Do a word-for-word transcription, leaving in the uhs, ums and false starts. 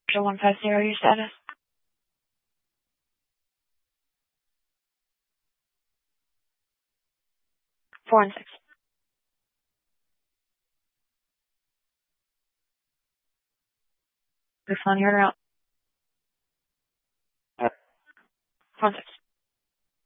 Show one five zero, your status. Four and six. Six on your route. Four and six.